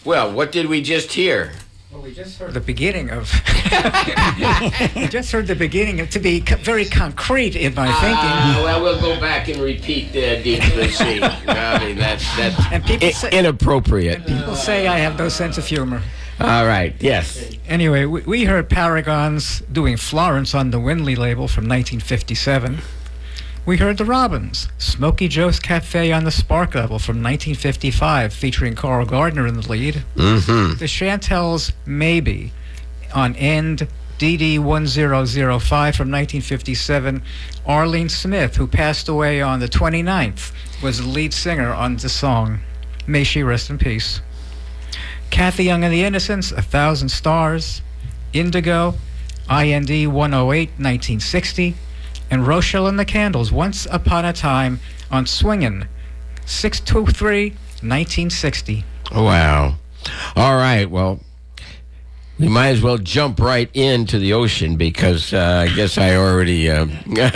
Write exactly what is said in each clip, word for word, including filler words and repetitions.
Well, what did we just hear? Well, we just heard the beginning of. we just heard the beginning of, to be co- very concrete in my uh, thinking. Well, we'll go back and repeat uh, Deep Blue Sea. I mean, that's that's And people I- say, inappropriate. people say I have no sense of humor. All right. Yes. Anyway, we, we heard Paragons doing Florence on the Winley label from nineteen fifty-seven. We heard the Robins, Smokey Joe's Cafe on the Spark label from nineteen fifty-five, featuring Carl Gardner in the lead. Mm-hmm. The Chantels Maybe on End D D one zero zero five from nineteen fifty-seven. Arlene Smith, who passed away on the twenty-ninth, was the lead singer on the song. May she rest in peace. Kathy Young and the Innocents, A Thousand Stars. Indigo, I N D one oh eight, nineteen sixty. And Rochelle and the Candles, Once Upon a Time on Swingin', six two three, nineteen sixty. Wow. All right. Well, we might as well jump right into the ocean because uh, I guess I already. Uh,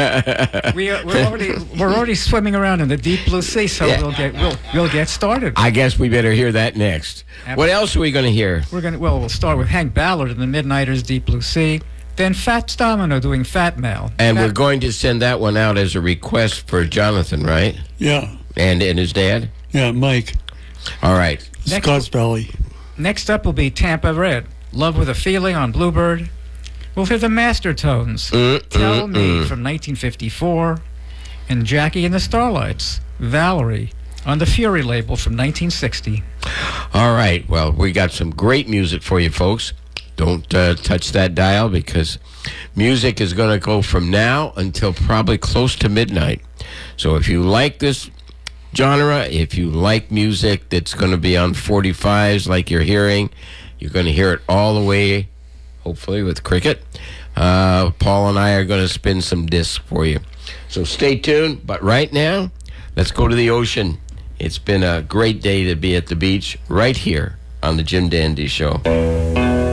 we are, we're already we're already swimming around in the deep blue sea, so Yeah. we'll get we'll we'll get started. I guess we better hear that next. What else are we going to hear? We're gonna well we'll start with Hank Ballard and the Midnighters, Deep Blue Sea. Then Fats Domino doing Fat Mail. And Fat- we're going to send that one out as a request for Jonathan, right? Yeah, And and his dad. yeah, Mike. All right. Next- Scott's Belly. Next up will be Tampa Red, Love with a Feeling on Bluebird. We'll hear the Master Tones, Mm, Tell mm, Me mm. from nineteen fifty-four, and Jackie and the Starlights, Valerie on the Fury label from nineteen sixty. All right. Well, we got some great music for you, folks. Don't uh, touch that dial because music is going to go from now until probably close to midnight. So if you like this genre, if you like music that's going to be on forty-fives like you're hearing, you're going to hear it all the way, hopefully, with Cricket. Uh, Paul and I are going to spin some discs for you. So stay tuned. But right now, let's go to the ocean. It's been a great day to be at the beach right here on the Jim Dandy Show.